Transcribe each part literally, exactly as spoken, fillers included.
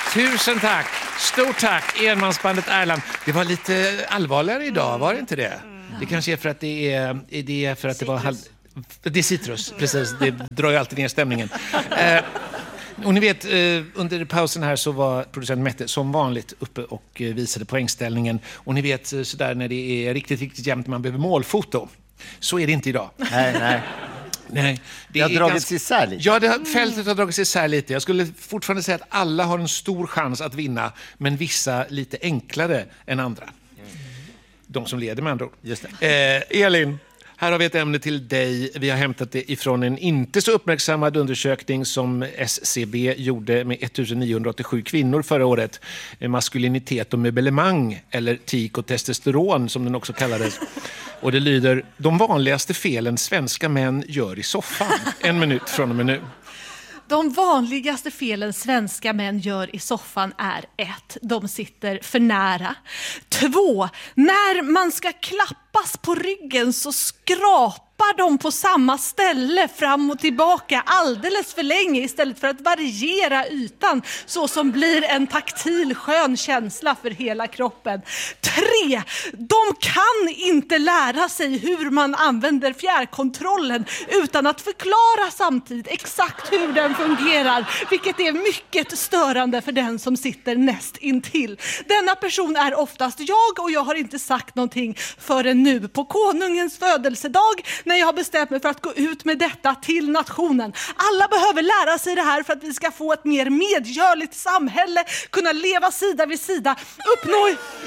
Tusen tack. Stort tack, enmansbandet Erland. Det var lite allvarligare idag, var det inte det? Det kanske är för att det är, det är för att det var halv... Det är citrus, precis. Det drar ju alltid ner stämningen. Eh, och ni vet, eh, under pausen här så var producent Mette som vanligt uppe och eh, visade poängställningen. Och ni vet, sådär när det är riktigt, riktigt jämnt, man behöver målfoto. Så är det inte idag. Nej, nej. Nej, det, det har dragits ganska... isär lite. Ja, det har, fältet har dragits isär lite. Jag skulle fortfarande säga att alla har en stor chans att vinna, men vissa lite enklare än andra. De som leder med andra ord. Just det. Eh, Elin, här har vi ett ämne till dig. Vi har hämtat det ifrån en inte så uppmärksammad undersökning som S C B gjorde med ettusenniohundraåttiosju kvinnor förra året. Maskulinitet och möblemang, eller tik och testosteron som den också kallades. Och det lyder: de vanligaste felen svenska män gör i soffan. En minut från och med nu. De vanligaste felen svenska män gör i soffan är ett. De sitter för nära. Två. När man ska klappas på ryggen så skrapar de på samma ställe fram och tillbaka alldeles för länge istället för att variera ytan så som blir en taktil skön känsla för hela kroppen. Tre. De kan inte lära sig hur man använder fjärrkontrollen utan att förklara samtidigt exakt hur den fungerar, vilket är mycket störande för den som sitter näst intill. Denna person är oftast jag, och jag har inte sagt någonting förrän nu på konungens födelsedag när jag har bestämt mig för att gå ut med detta till nationen. Alla behöver lära sig det här för att vi ska få ett mer medgörligt samhälle, kunna leva sida vid sida, uppnå...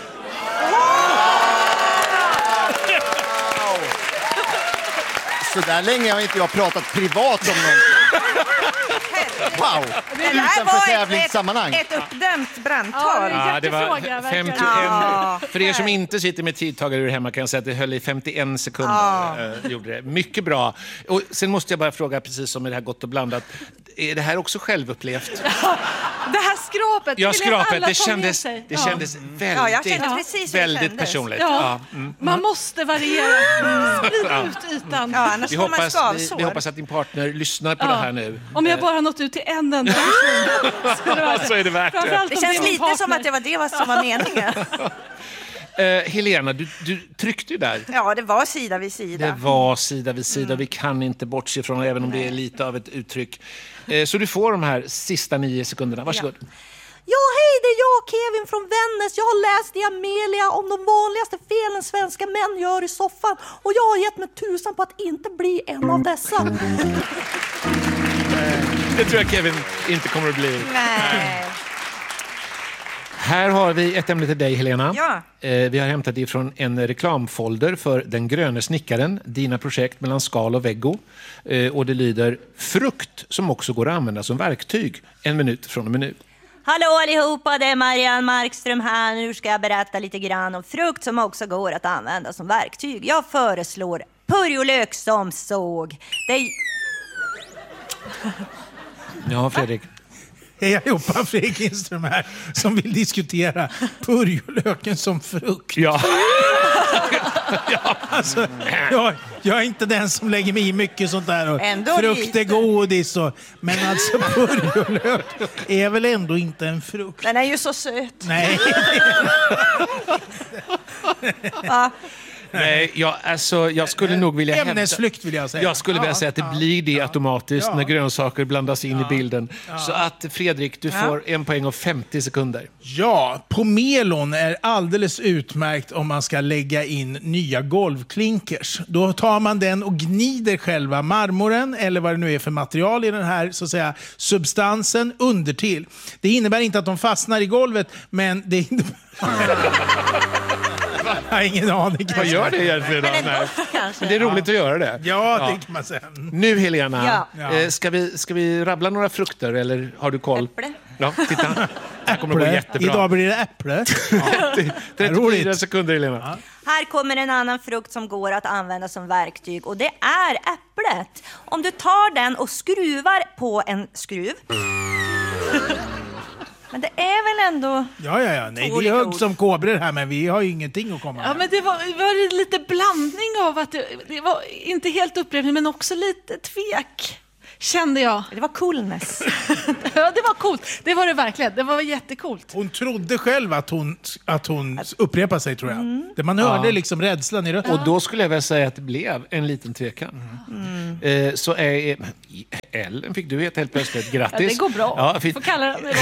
Så där länge har inte jag pratat privat om någonting. Wow! Det där var ett, sammanhang. ett uppdämt brandtal. Ja, det var femtioen. Ja. För er som inte sitter med tidtagare ur hemma kan jag säga att det höll i femtioen sekunder. Ja. Äh, gjorde det. Mycket bra. Och sen måste jag bara fråga, precis som med det här Gott och blandat, är det här också självupplevt? Det här skrapet. Ja, skrapet. Det kändes, det ja. kändes väldigt, Ja, jag kände precis hur det väldigt kändes. personligt. Ja. Ja. Mm. Man måste variera. Sprida ut ytan. Ja, annars Vi får man hoppas, vi, skavsår. vi hoppas att din partner lyssnar på Ja. det här nu. Om jag bara har nått ut till en enda person så är det värt det. Så är det värt det. Framförallt Det om känns är min lite partner. som att det var det som var meningen. Uh, Helena, du, du tryckte ju där. Ja, det var sida vid sida. Det var sida vid sida. Mm. Vi kan inte bortse från det, även om det är lite av ett uttryck. Uh, så du får de här sista nio sekunderna. Varsågod. Ja. Ja, hej, det är jag, Kevin från Vännäs. Jag har läst i Amelia om de vanligaste felen svenska män gör i soffan. Och jag har gett mig tusan på att inte bli en av dessa. Det tror jag Kevin inte kommer att bli. Nej. Här har vi ett ämne till dig, Helena. Ja. Eh, vi har hämtat ifrån en reklamfolder för Den gröne snickaren, dina projekt mellan skal och veggo. Eh, och det lyder: frukt som också går att använda som verktyg. En minut från och med nu. Hallå allihopa, det är Marianne Markström här. Nu ska jag berätta lite grann om frukt som också går att använda som verktyg. Jag föreslår purjolök som såg. Det är... Ja, Fredrik. Hej allihopa, Fredrik Lindström här som vill diskutera purjolöken som frukt. Ja. ja, alltså, jag, jag är inte den som lägger mig i mycket sånt där. Och Ändå frukt lite. är godis. Och, men alltså purjolök är väl ändå inte en frukt. Den är ju så söt. Nej. Ja. Nej, jag, alltså, jag skulle nog vilja hävda... Ämnesflykt vill jag säga. Jag skulle vilja Ja, säga att det ja, blir det ja, automatiskt ja. när grönsaker blandas in Ja, i bilden. ja. Så att Fredrik, du får en poäng och femtio sekunder. Ja, pomelon är alldeles utmärkt om man ska lägga in nya golvklinkers. Då tar man den och gnider själva marmoren eller vad det nu är för material i den här så att säga substansen undertill. Det innebär inte att de fastnar i golvet, men det innebär... Jag har ingen aning. Vad gör det egentligen då? Men en Nej. doft kanske. Men det är roligt att göra det. Ja, det kan man säga. Nu Helena, Ja. eh, ska, vi, ska vi rabbla några frukter eller har du koll? Äpple. Ja, titta. Det kommer att gå jättebra. Idag blir det äpple. trettiofyra roligt. sekunder Helena. Här kommer en annan frukt som går att använda som verktyg, och det är äpplet. Om du tar den och skruvar på en skruv. Men det är väl ändå... Ja, ja, ja. Nej, Två vi är olika hög ord. som kobror här, men vi har ju ingenting att komma med. Ja, men det var, var lite blandning av att det, det var inte helt upplevning men också lite tvek. kände jag. Det var coolness. Ja, det var coolt. Det var det verkligen. Det var jättecoolt. Hon trodde själv att hon, att hon upprepar sig, tror jag. Mm. Det man hörde ja. liksom rädslan i rösten. Och då skulle jag väl säga att det blev en liten tvekan. Mm. Eh, så är Ellen fick du heta helt plötsligt. Grattis. Ja, det går bra. Ja, får kalla det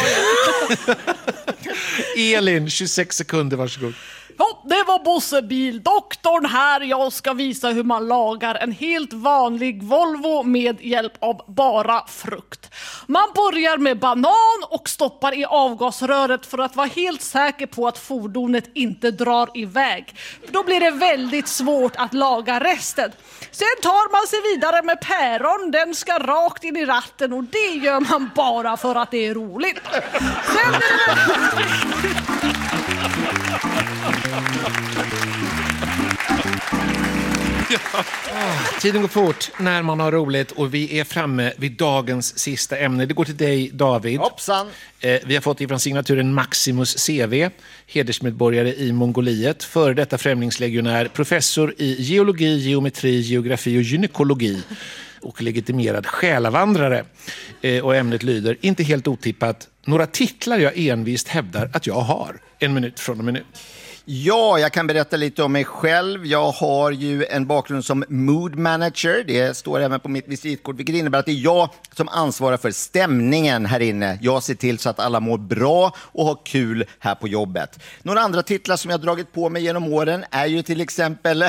Elin, tjugosex sekunder, varsågod. Ja, det var Bosse Bildoktorn här. Jag ska visa hur man lagar en helt vanlig Volvo med hjälp av bara frukt. Man börjar med banan och stoppar i avgasröret för att vara helt säker på att fordonet inte drar iväg. Då blir det väldigt svårt att laga resten. Sen tar man sig vidare med päron. Den ska rakt in i ratten och det gör man bara för att det är roligt. Sen är det... Ja. Tiden går fort när man har roligt och vi är framme vid dagens sista ämne. Det går till dig, David. Hoppsan. Eh, vi har fått ifrån signaturen Maximus C V, hedersmedborgare i Mongoliet, före detta främlingslegionär, professor i geologi, geometri, geografi och gynekologi och legitimerad själavandrare. Eh, och ämnet lyder, inte helt otippat, några titlar jag envist hävdar att jag har. En minut från en minut. Ja, jag kan berätta lite om mig själv. Jag har ju en bakgrund som mood manager. Det står även på mitt visitkort, vilket innebär att det är jag som ansvarar för stämningen här inne. Jag ser till så att alla mår bra och har kul här på jobbet. Några andra titlar som jag har dragit på mig genom åren är ju till exempel...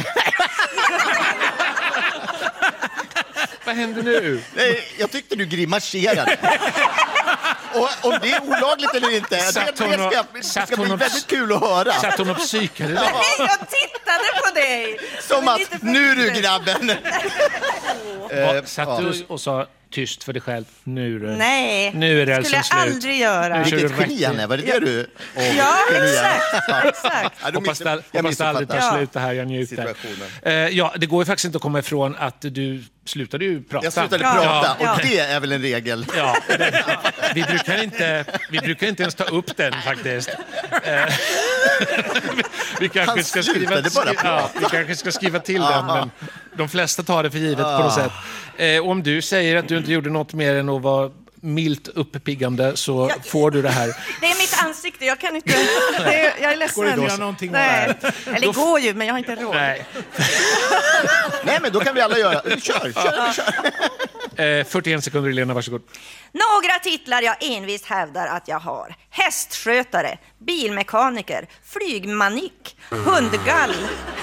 Vad händer nu? Nej, jag tyckte du grimaserade. Och om det är olagligt eller inte, det, det ska, det ska, ska bli väldigt kul att höra. Satt hon och psykade dig? Nej, jag tittade på dig. Som att, nu du grabben. uh, Satt du och sa tyst för dig själv? Nu, du. Nej, nu är det skulle jag slut. aldrig göra. Vilket geni, Anne, var det det du? Oh, ja, exakt. exakt. Ja, hoppas det, hoppas det aldrig tar slut det här, jag njuter. Uh, ja, det går ju faktiskt inte att komma ifrån att du slutade ju prata. Jag slutade ja. prata, ja. och det är väl en regel. Ja, det, vi, brukar inte, vi brukar inte ens ta upp den faktiskt. vi, kanske ska skriva, bara ja, vi kanske ska skriva till den, men de flesta tar det för givet på något sätt. Eh, om du säger att du inte gjorde något mer än att vara milt uppiggande så jag, får du det här. Det är mitt ansikte, jag kan inte... Det är, jag är ledsen. Går det inte någonting Nej. Eller det går ju, men jag har inte råd. Nej. Nej, men då kan vi alla göra. Kör, kör, kör. Eh, fyrtioen sekunder, Elena, varsågod. Några titlar jag envist hävdar att jag har. Hästskötare, bilmekaniker, flygmanik, hundgall.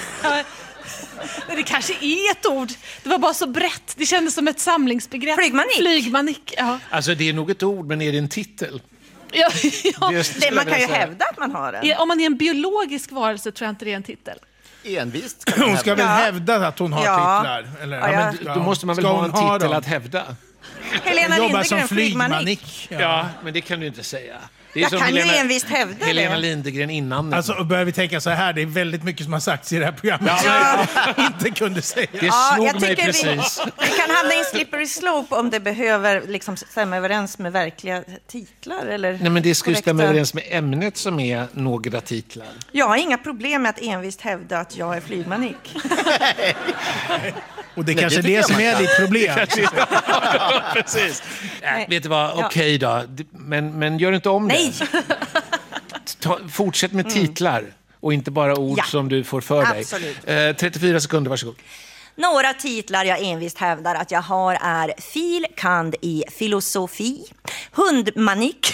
Det kanske är ett ord. Det var bara så brett. Det kändes som ett samlingsbegrepp. Flygmanik. Flygmanik, ja. Alltså det är nog ett ord, men är det en titel? Ja, ja. Just, det, man kan ju hävda att man har den. Om man är en biologisk varelse tror jag inte det är en titel. Envist. Hon ska väl hävda att hon har ja. titlar? Eller? Ja, ja, men då måste man väl ha en titel ha att hävda? Helena jobbar som Lindegren, flygmanik. Ja. ja, men det kan du inte säga. Det är jag som kan Helena, ju envist hävda Helena det. Lindegren innan. Alltså börjar vi tänka så här, det är väldigt mycket som har sagts i det här programmet ja. som jag inte kunde säga. Det ja, slog jag mig tycker precis. Vi, vi kan hamna i en slippery slope om det behöver liksom stämma överens med verkliga titlar. Eller Nej, men det ska ju korrekta... stämma överens med ämnet som är några titlar. Jag har inga problem med att envist hävda att jag är flygmanik. Och det är Nej, kanske det, det som är ditt problem. ja, precis. Nej, vet du vad, okej okay då. Men, men gör inte om Nej. det. Ta, fortsätt med titlar och inte bara ord ja. som du får för Absolut. dig. Eh, trettiofyra sekunder, varsågod. Några titlar jag envist hävdar att jag har är fil. kand. i filosofi, hundmanik.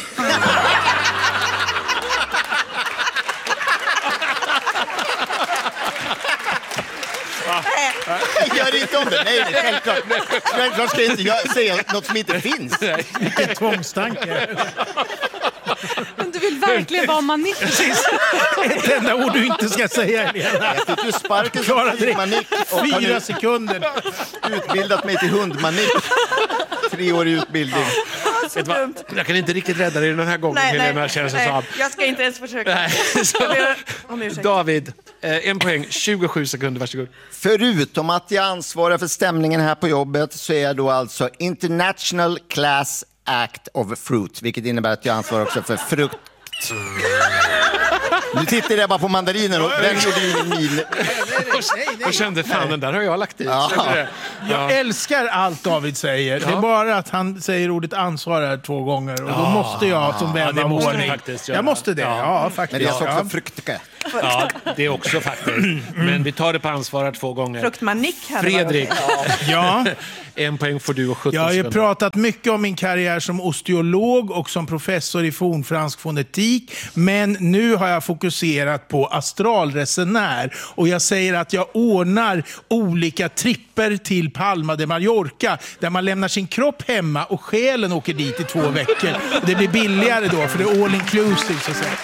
Gör inte om det. Nej, det är självklart. Självklart ska jag inte jag säga något som inte finns. Vilken tvångstanke. Men du vill verkligen vara manik. Ett enda ord du inte ska säga, Helena. Jag fick ju sparken som flygmanik. Fyra sekunder. Utbildat mig till hundmanik. Tre år i utbildning. Så dumt. Jag kan inte riktigt rädda dig den här gången, nej, Helena, nej, känns det nej. som. Jag ska inte ens försöka. Nej, så, David, eh, en poäng, tjugosju sekunder, varsågod. Förutom att jag ansvarar för stämningen här på jobbet så är jag då alltså International Class Act of Fruit, vilket innebär att jag ansvarar också för frukt. Nu tittar jag bara på mandarinen och den gjorde ju ingen min. Och kände, fan den där har jag lagt i. Ja. Ja. Jag älskar allt David säger. Det är bara att han säger ordet ansvar här två gånger. Och då måste jag som vän det av måste ordning. du faktiskt göra. Jag måste det, ja, Ja. faktiskt. Men det är alltså ja. också fruktke. Ja, det är också faktiskt. Men vi tar det på ansvar två gånger. Fruktmanik här. Fredrik, Ja. en poäng får du och sjutton Jag har ju sekunder. pratat mycket om min karriär som osteolog och som professor i fornfransk fonetik. Men nu har jag fokuserat på astralresenär. Och jag säger att jag ordnar olika tripper till Palma de Mallorca. Där man lämnar sin kropp hemma och själen åker dit i två veckor. Det blir billigare då för det är all inclusive så att säga.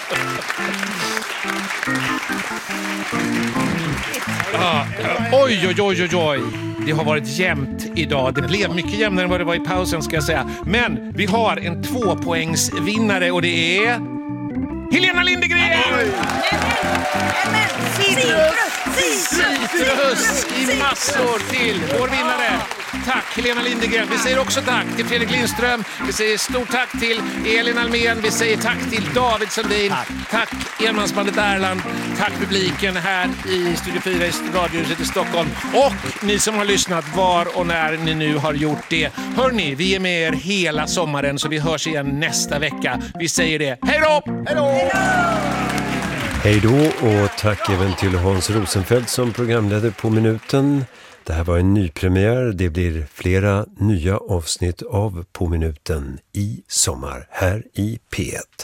Ja. Oj, oj, oj, oj, oj. Det har varit jämnt idag. Det blev mycket jämnare än vad det var i pausen ska jag säga. Men vi har en tvåpoängsvinnare och det är Helena Lindegren! Citrus i massor till vår vinnare. Tack Helena Lindegren. Vi säger också tack till Fredrik Lindström. Vi säger stort tack till Elin Almén. Vi säger tack till David Sundin. Tack, tack enmansbandet Erland. Tack publiken här i Studio fyra i Radiohuset i Stockholm. Och ni som har lyssnat var och när ni nu har gjort det. Hörrni, vi är med er hela sommaren så vi hörs igen nästa vecka. Vi säger det. Hej då! Hej då! Hej då och tack även till Hans Rosenfeldt som programledde På minuten. Det här var en ny premiär. Det blir flera nya avsnitt av På minuten i sommar här i P ett.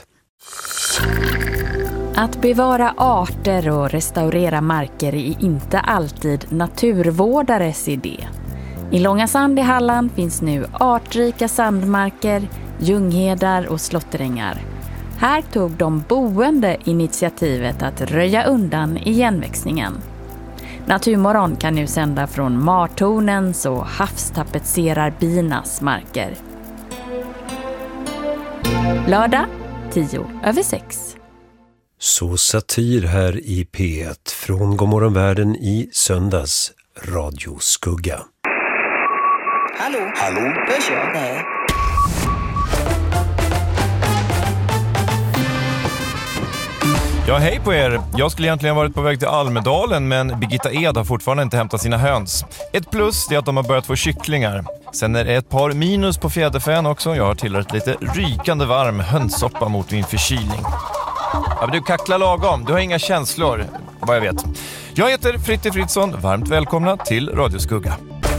Att bevara arter och restaurera marker är inte alltid naturvårdares idé. I Långa Sand i Halland finns nu artrika sandmarker, ljunghedar och slåtterängar. Här tog de boende initiativet att röja undan igenväxningen. Naturmorgon kan nu sända från Martornens och havstapetserarbinas marker. Lördag, tio över sex. Så satir här i P ett från Godmorgonvärlden i söndags, Radio Skugga. Hallå? Hallå? Hörs jag? Nej. Ja, hej på er. Jag skulle egentligen ha varit på väg till Almedalen, men Birgitta Ed har fortfarande inte hämtat sina höns. Ett plus är att de har börjat få kycklingar. Sen är det ett par minus på fjäderfän också. Jag har tillrätt lite rykande varm hönssoppa mot min förkylning. Ja, men du kacklar lagom. Du har inga känslor, vad jag vet. Jag heter Fritte Fritzson. Varmt välkomna till Radio Skugga.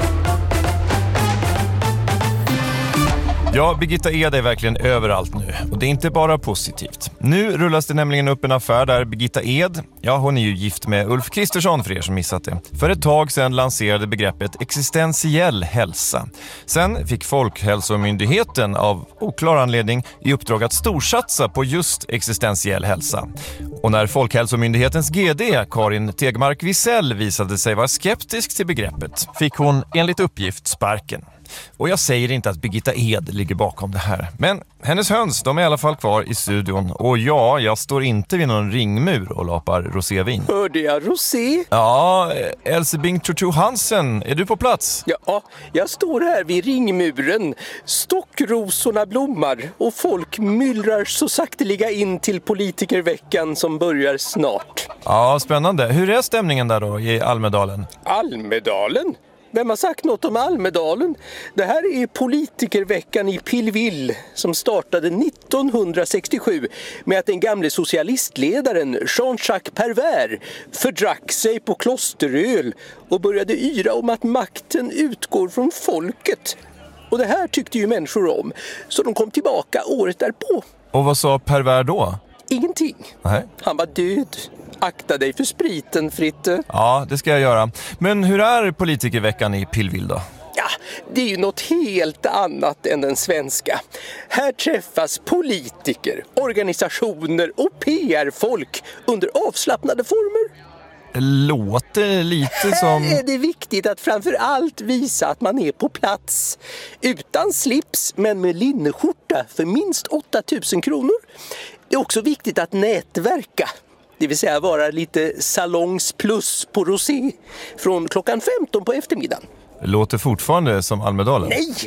Ja, Birgitta Ed är verkligen överallt nu. Och det är inte bara positivt. Nu rullas det nämligen upp en affär där Birgitta Ed, ja hon är ju gift med Ulf Kristersson för er som missat det. För ett tag sedan lanserade begreppet existentiell hälsa. Sen fick Folkhälsomyndigheten av oklar anledning i uppdrag att storsatsa på just existentiell hälsa. Och när Folkhälsomyndighetens G D Karin Tegmark Wisell visade sig vara skeptisk till begreppet fick hon enligt uppgift sparken. Och jag säger inte att Birgitta Ed ligger bakom det här. Men hennes höns, de är i alla fall kvar i studion. Och ja, jag står inte vid någon ringmur och lapar rosévin. Hörde jag rosé? Ja, Else Bing Tutu Hansen, är du på plats? Ja, jag står här vid ringmuren. Stockrosorna blommar och folk myllrar så sakteliga in till politikerveckan som börjar snart. Ja, spännande. Hur är stämningen där då i Almedalen? Almedalen? Vem har sagt något om Almedalen? Det här är politikerveckan i Pilleville som startade nittonhundrasextiosju med att den gamle socialistledaren Jean-Jacques Pervert fördrack sig på klosteröl och började yra om att makten utgår från folket. Och det här tyckte ju människor om, så de kom tillbaka året därpå. Och vad sa Pervert då? Ingenting. Nej. Han var död. Akta dig för spriten, Fritte. Ja, det ska jag göra. Men hur är politikerveckan i Pilleville då? Ja, det är ju något helt annat än den svenska. Här träffas politiker, organisationer och P R-folk under avslappnade former. Det låter lite som... Här är det viktigt att framför allt visa att man är på plats. Utan slips, men med linneskjorta för minst åtta tusen kronor. Det är också viktigt att nätverka. Det vill säga vara lite salongs plus på rosé från klockan femton på eftermiddagen. Det låter fortfarande som Almedalen. Nej!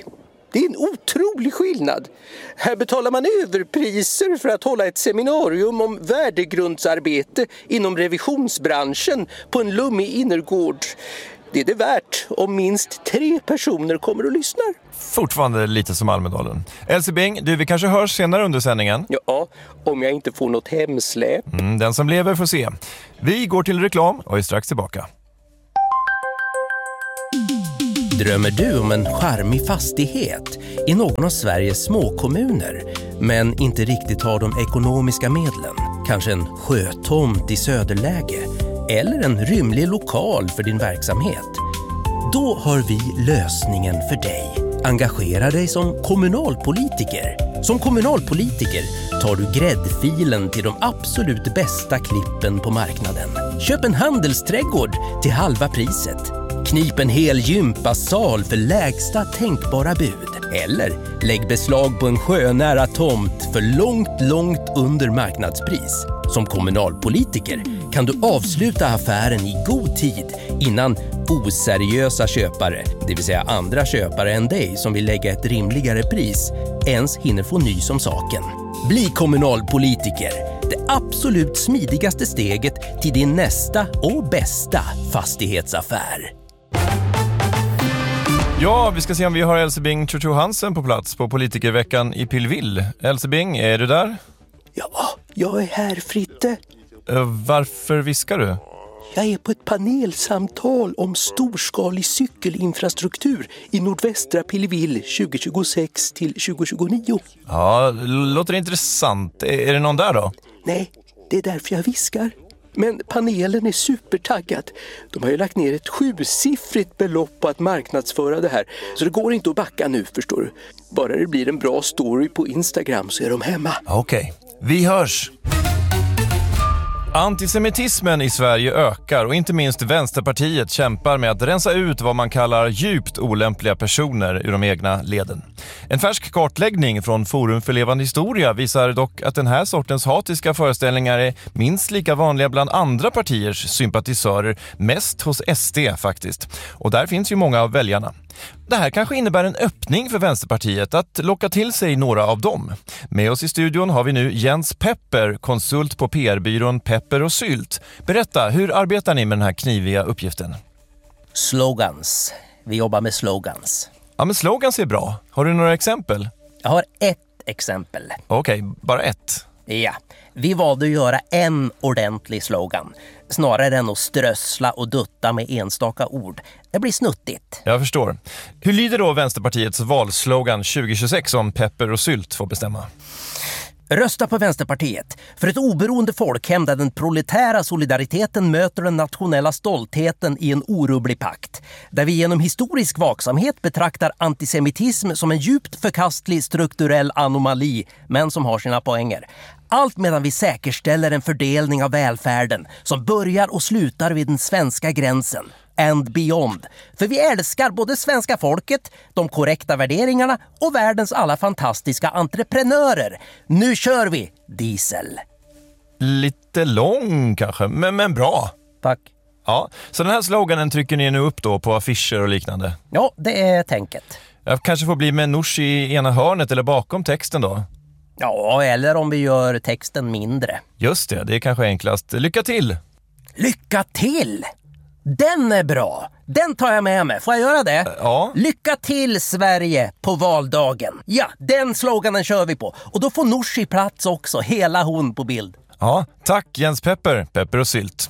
Det är en otrolig skillnad. Här betalar man överpriser för att hålla ett seminarium om värdegrundsarbete inom revisionsbranschen på en lummig innergård. Det är det värt om minst tre personer kommer och lyssnar. Fortfarande lite som Almedalen. Elsie Bing, du, vi kanske hörs senare under sändningen. Ja, om jag inte får något hemsläp. Mm, den som lever får se. Vi går till reklam och är strax tillbaka. Drömmer du om en charmig fastighet i någon av Sveriges småkommuner men inte riktigt har de ekonomiska medlen? Kanske en sjötomt i söderläge eller en rymlig lokal för din verksamhet? Då har vi lösningen för dig. Engagera dig som kommunalpolitiker. Som kommunalpolitiker tar du gräddfilen till de absolut bästa klippen på marknaden. Köp en handelsträdgård till halva priset. Knip en hel gympasal för lägsta tänkbara bud. Eller lägg beslag på en sjönära tomt för långt, långt under marknadspris. Som kommunalpolitiker kan du avsluta affären i god tid innan oseriösa köpare, det vill säga andra köpare än dig som vill lägga ett rimligare pris, ens hinner få nys om saken. Bli kommunalpolitiker. Det absolut smidigaste steget till din nästa och bästa fastighetsaffär. Ja, vi ska se om vi har Elsie Bing Chuchu Hansen på plats på politikerveckan i Pillvill. Elsie Bing, är du där? Ja, jag är här, Fritte. Uh, varför viskar du? Jag är på ett panelsamtal om storskalig cykelinfrastruktur i nordvästra Pillvill tjugo tjugosex till tjugo tjugonio. Ja, låter intressant. Är, är det någon där då? Nej, det är därför jag viskar. Men panelen är supertaggad. De har ju lagt ner ett sjusiffrigt belopp på att marknadsföra det här. Så det går inte att backa nu, förstår du. Bara det blir en bra story på Instagram så är de hemma. Okej, okay. Vi hörs! Antisemitismen i Sverige ökar och inte minst Vänsterpartiet kämpar med att rensa ut vad man kallar djupt olämpliga personer ur de egna leden. En färsk kartläggning från Forum för levande historia visar dock att den här sortens hatiska föreställningar är minst lika vanliga bland andra partiers sympatisörer, mest hos S D faktiskt. Och där finns ju många av väljarna. Det här kanske innebär en öppning för Vänsterpartiet att locka till sig några av dem. Med oss i studion har vi nu Jens Pepper, konsult på P R-byrån Pepper och Sylt. Berätta, hur arbetar ni med den här kniviga uppgiften? Slogans. Vi jobbar med slogans. Ja, men slogans är bra. Har du några exempel? Jag har ett exempel. Okej, okay, bara ett. Ja, vi valde att göra en ordentlig slogan. Snarare än att strössla och dutta med enstaka ord. Det blir snuttigt. Jag förstår. Hur lyder då Vänsterpartiets valslogan tjugo tjugosex om Pepper och Sylt får bestämma? Rösta på Vänsterpartiet för ett oberoende folkhem där den proletära solidariteten möter den nationella stoltheten i en orubblig pakt. Där vi genom historisk vaksamhet betraktar antisemitism som en djupt förkastlig strukturell anomali, men som har sina poänger. Allt medan vi säkerställer en fördelning av välfärden som börjar och slutar vid den svenska gränsen. And beyond. För vi älskar både svenska folket, de korrekta värderingarna och världens alla fantastiska entreprenörer. Nu kör vi, Diesel. Lite lång kanske, men, men bra. Tack. Ja, så den här sloganen trycker ni nu upp då på affischer och liknande? Ja, det är tänket. Jag kanske får bli med Nush i ena hörnet eller bakom texten då? Ja, eller om vi gör texten mindre. Just det, det är kanske enklast. Lycka till! Lycka till! Den är bra. Den tar jag med mig. Får jag göra det? Ja. Lycka till Sverige på valdagen. Ja, den sloganen kör vi på. Och då får Norsi plats också. Hela hon på bild. Ja, tack Jens Pepper. Pepper och Sylt.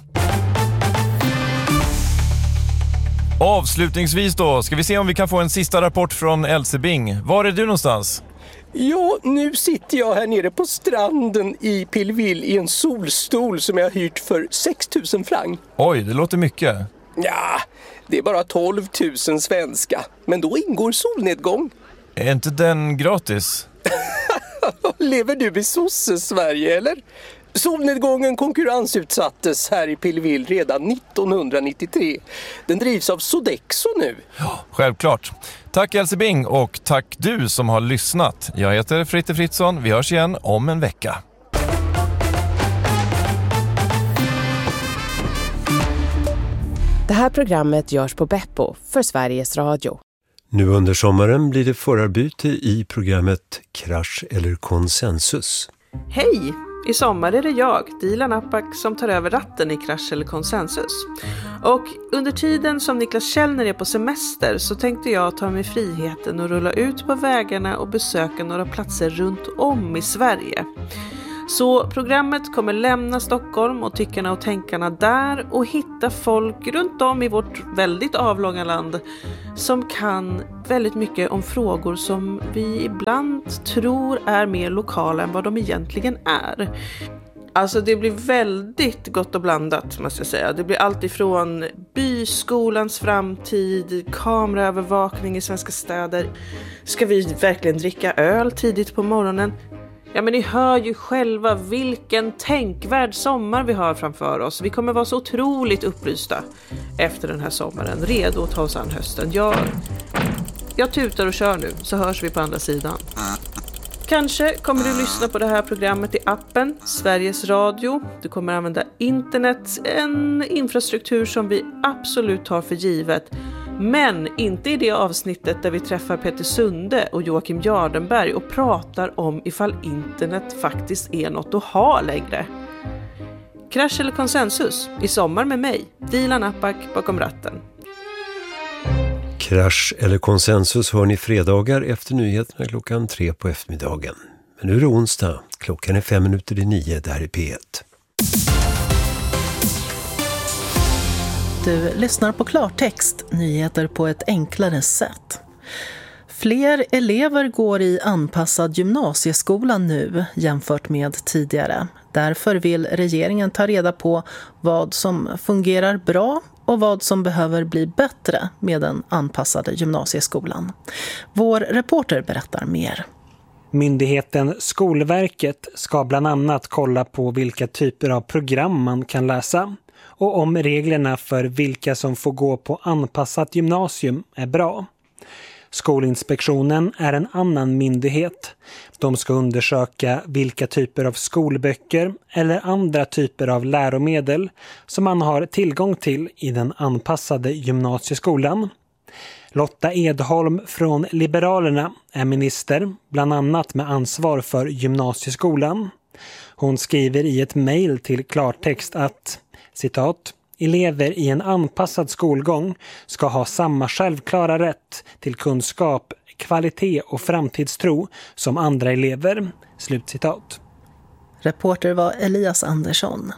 Avslutningsvis då, ska vi se om vi kan få en sista rapport från Elsie Bing. Var är du någonstans? Ja, nu sitter jag här nere på stranden i Pillvill i en solstol som jag har hyrt för sex tusen franc. Oj, det låter mycket. Ja, det är bara tolv tusen svenska. Men då ingår solnedgång. Är inte den gratis? Lever du i sosse-Sverige, eller? Solnedgången konkurrensutsattes här i Pillvill redan nittonhundranittiotre. Den drivs av Sodexo nu. Ja, självklart. Tack Elsie Bing och tack du som har lyssnat. Jag heter Fritte Fritzson. Vi hörs igen om en vecka. Det här programmet görs på Beppo för Sveriges Radio. Nu under sommaren blir det förarbyte i programmet Krasch eller konsensus. Hej! I sommar är det jag, Dilan Apak, som tar över ratten i Krasch eller konsensus. Och under tiden som Niklas Källner är på semester så tänkte jag ta mig friheten och rulla ut på vägarna och besöka några platser runt om i Sverige. Så programmet kommer lämna Stockholm och tyckarna och tänkarna där och hitta folk runt om i vårt väldigt avlånga land som kan väldigt mycket om frågor som vi ibland tror är mer lokala än vad de egentligen är. Alltså det blir väldigt gott och blandat, måste jag säga. Det blir allt ifrån byskolans framtid, kameraövervakning i svenska städer. Ska vi verkligen dricka öl tidigt på morgonen? Ja, men ni hör ju själva vilken tänkvärd sommar vi har framför oss. Vi kommer vara så otroligt upplysta efter den här sommaren. Redo att ta oss an hösten. Jag, jag tutar och kör nu, så hörs vi på andra sidan. Kanske kommer du lyssna på det här programmet i appen Sveriges Radio. Du kommer använda internet, en infrastruktur som vi absolut tar för givet. Men inte i det avsnittet där vi träffar Peter Sunde och Joakim Jardenberg och pratar om ifall internet faktiskt är något att ha längre. Krasch eller konsensus i sommar med mig, Dilan Apak bakom ratten. Krasch eller konsensus hör ni fredagar efter nyheterna klockan tre på eftermiddagen. Men nu är det onsdag, klockan är fem minuter i nio där i P ett. Du lyssnar på Klartext, nyheter på ett enklare sätt. Fler elever går i anpassad gymnasieskola nu jämfört med tidigare. Därför vill regeringen ta reda på vad som fungerar bra och vad som behöver bli bättre med den anpassade gymnasieskolan. Vår reporter berättar mer. Myndigheten Skolverket ska bland annat kolla på vilka typer av program man kan läsa och om reglerna för vilka som får gå på anpassat gymnasium är bra. Skolinspektionen är en annan myndighet. De ska undersöka vilka typer av skolböcker eller andra typer av läromedel som man har tillgång till i den anpassade gymnasieskolan. Lotta Edholm från Liberalerna är minister, bland annat med ansvar för gymnasieskolan. Hon skriver i ett mejl till Klartext att, citat, elever i en anpassad skolgång ska ha samma självklara rätt till kunskap, kvalitet och framtidstro som andra elever. Slutcitat. Reporter var Elias Andersson.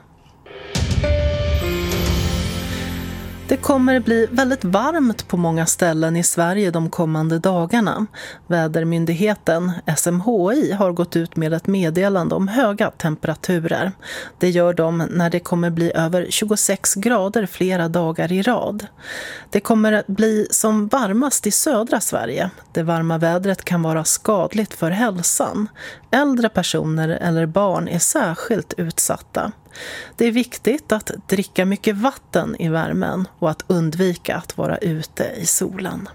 Det kommer bli väldigt varmt på många ställen i Sverige de kommande dagarna. Vädermyndigheten S M H I har gått ut med ett meddelande om höga temperaturer. Det gör de när det kommer bli över tjugosex grader flera dagar i rad. Det kommer att bli som varmast i södra Sverige. Det varma vädret kan vara skadligt för hälsan. Äldre personer eller barn är särskilt utsatta. Det är viktigt att dricka mycket vatten i värmen och att undvika att vara ute i solen.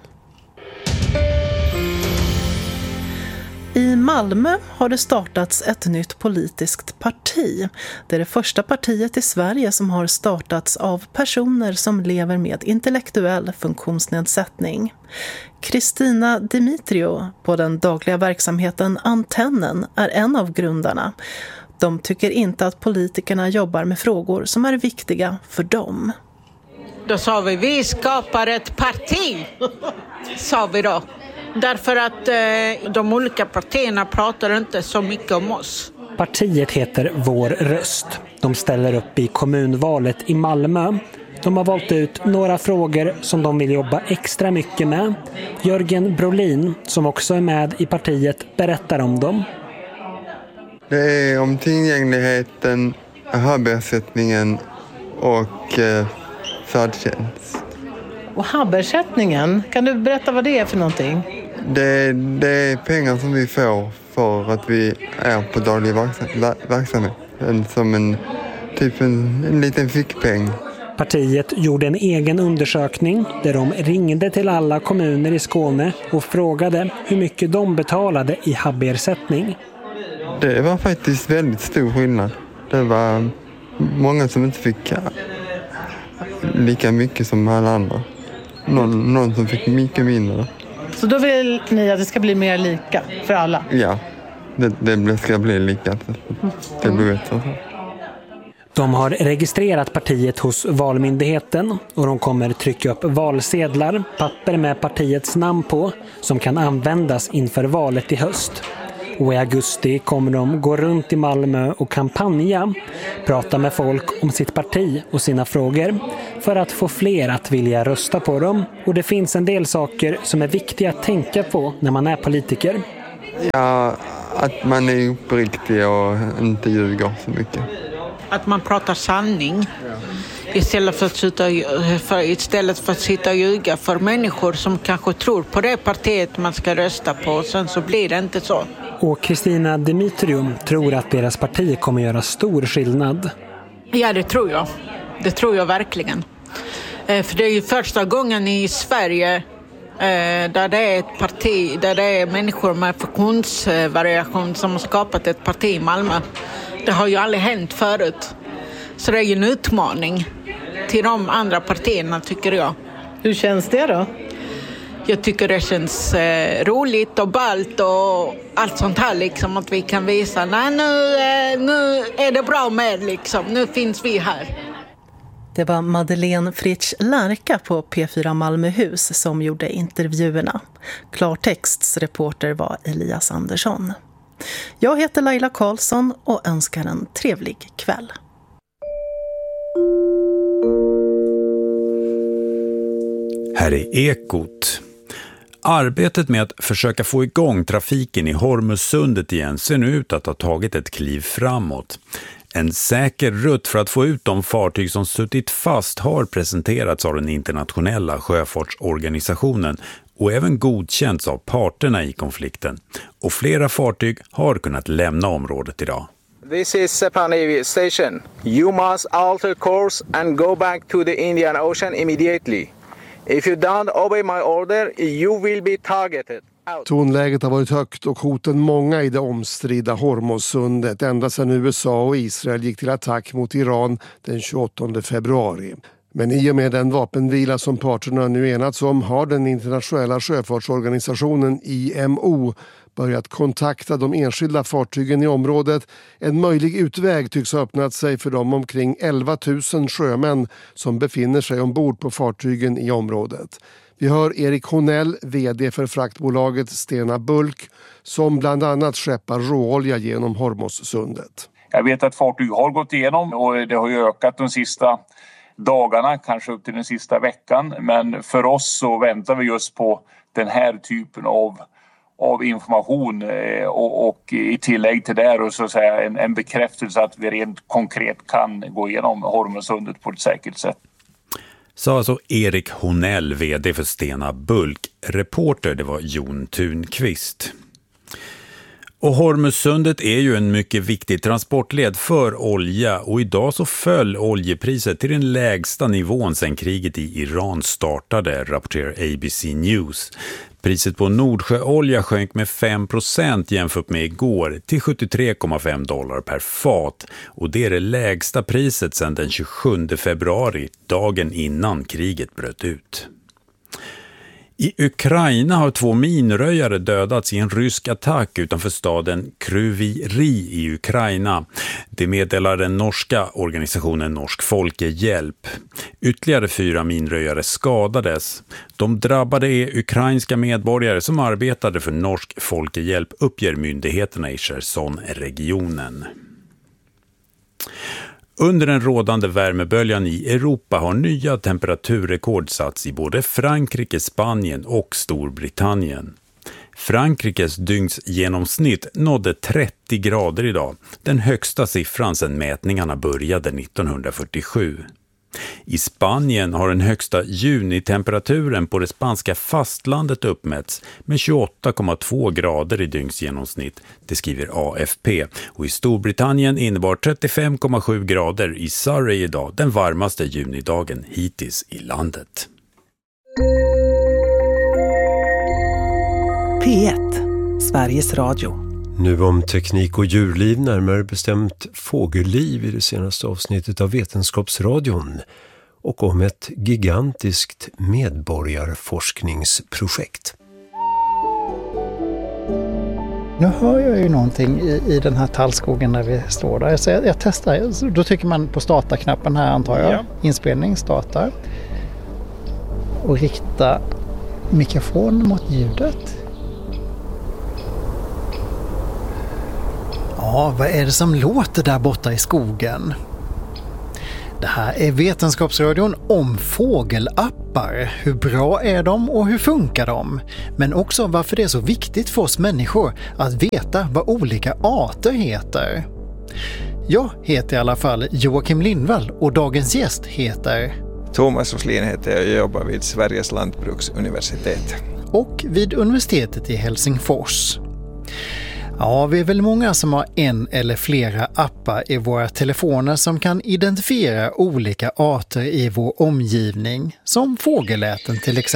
I Malmö har det startats ett nytt politiskt parti. Det är det första partiet i Sverige som har startats av personer som lever med intellektuell funktionsnedsättning. Kristina Dimitrio på den dagliga verksamheten Antennen är en av grundarna. De tycker inte att politikerna jobbar med frågor som är viktiga för dem. Då sa vi, vi skapar ett parti, sa vi då. Därför att eh, de olika partierna pratar inte så mycket om oss. Partiet heter Vår röst. De ställer upp i kommunvalet i Malmö. De har valt ut några frågor som de vill jobba extra mycket med. Jörgen Brolin, som också är med i partiet, berättar om dem. Det är om tillgängligheten, hab-ersättningen och eh, färdtjänst. Och hab-ersättningen, kan du berätta vad det är för någonting? Det, det är pengar som vi får för att vi är på daglig verksamhet. Som en, typ en, en liten fickpeng. Partiet gjorde en egen undersökning där de ringde till alla kommuner i Skåne och frågade hur mycket de betalade i hab-ersättning. Det var faktiskt väldigt stor skillnad. Det var många som inte fick lika mycket som alla andra. Någon, någon som fick mycket mindre. Så då vill ni att det ska bli mer lika för alla? Ja, det, det ska bli lika. Det blir bättre. De har registrerat partiet hos Valmyndigheten och de kommer trycka upp valsedlar, papper med partiets namn på, som kan användas inför valet i höst. Och i augusti kommer de gå runt i Malmö och kampanja, prata med folk om sitt parti och sina frågor för att få fler att vilja rösta på dem. Och det finns en del saker som är viktiga att tänka på när man är politiker. Ja, att man är uppriktig och inte ljuger så mycket. Att man pratar sanning istället för att sitta, för, istället för att sitta och ljuga för människor som kanske tror på det partiet man ska rösta på. Sen så blir det inte så. Och Kristina Dimitrium tror att deras parti kommer göra stor skillnad. Ja, det tror jag. Det tror jag verkligen. För det är ju första gången i Sverige där det är ett parti, där det är människor med funktionsvariation som har skapat ett parti i Malmö. Det har ju aldrig hänt förut. Så det är ju en utmaning till de andra partierna, tycker jag. Hur känns det då? Jag tycker det känns eh, roligt och ballt och allt sånt här liksom, att vi kan visa, nej nu, eh, nu är det bra med liksom, nu finns vi här. Det var Madeleine Fritsch Lärka på P fyra Malmöhus som gjorde intervjuerna. Klartexts reporter var Elias Andersson. Jag heter Laila Karlsson och önskar en trevlig kväll. Här är Ekot. Arbetet med att försöka få igång trafiken i Hormuzsundet igen ser nu ut att ha tagit ett kliv framåt. En säker rutt för att få ut de fartyg som suttit fast har presenterats av den internationella sjöfartsorganisationen och även godkänts av parterna i konflikten. Och flera fartyg har kunnat lämna området idag. This is Sepang Navy Station. You must alter course and go back to the Indian Ocean immediately. If you don't obey my order, you will be targeted. Tonläget har varit högt och hoten många i det omstridda Hormuzsundet ända sedan U S A och Israel gick till attack mot Iran den tjugoåttonde februari. Men i och med den vapenvila som parterna nu enats om har den internationella sjöfartsorganisationen I M O börjat kontakta de enskilda fartygen i området. En möjlig utväg tycks ha öppnat sig för de omkring elva tusen sjömän som befinner sig ombord på fartygen i området. Vi hör Erik Honell, vd för fraktbolaget Stena Bulk, som bland annat skeppar råolja genom Hormuzsundet. Jag vet att fartyg har gått igenom och det har ju ökat de sista dagarna, kanske upp till den sista veckan. Men för oss så väntar vi just på den här typen av, av information och, och i tillägg till det och så att säga en, en bekräftelse att vi rent konkret kan gå igenom Hormuzsundet på ett säkert sätt. Sa alltså Erik Honell, vd för Stena Bulk. Reporter, det var Jon Thunqvist. Och Hormuzsundet är ju en mycket viktig transportled för olja och idag så föll oljepriset till den lägsta nivån sedan kriget i Iran startade, rapporterar A B C News. Priset på Nordsjöolja sjönk med fem procent jämfört med igår till sjuttiotre komma fem dollar per fat. Och det är det lägsta priset sedan den tjugosjunde februari, dagen innan kriget bröt ut. I Ukraina har två minröjare dödats i en rysk attack utanför staden Kryvyi i Ukraina. Det meddelar den norska organisationen Norsk Folkehjälp. Ytterligare fyra minröjare skadades. De drabbade är ukrainska medborgare som arbetade för Norsk Folkehjälp, uppger myndigheterna i Cherson-regionen. Under den rådande värmeböljan i Europa har nya temperaturrekord satts i både Frankrike, Spanien och Storbritannien. Frankrikes dygnsgenomsnitt nådde trettio grader idag, den högsta siffran sedan mätningarna började nittonhundrafyrtiosju. I Spanien har den högsta junitemperaturen på det spanska fastlandet uppmätts med tjugoåtta komma två grader i dygnsgenomsnitt, det skriver A F P. Och i Storbritannien innebar trettiofem komma sju grader i Surrey idag, den varmaste junidagen hittills i landet. P ett, Sveriges Radio. Nu om teknik och djurliv, närmare bestämt fågelliv i det senaste avsnittet av Vetenskapsradion och om ett gigantiskt medborgarforskningsprojekt. Nu hör jag ju någonting i, i den här tallskogen när vi står där. Så jag, jag testar. Då trycker man på starta-knappen här antar jag. Ja. Inspelning startar. Och rikta mikrofonen mot ljudet. Ja, vad är det som låter där borta i skogen? Det här är Vetenskapsradion om fågelappar. Hur bra är de och hur funkar de? Men också varför det är så viktigt för oss människor att veta vad olika arter heter. Jag heter i alla fall Joakim Lindvall och dagens gäst heter... Thomas Roslin heter jag och jobbar vid Sveriges lantbruksuniversitet. Och vid universitetet i Helsingfors. Ja, vi är väl många som har en eller flera appar i våra telefoner som kan identifiera olika arter i vår omgivning, som fågelläten till exempel.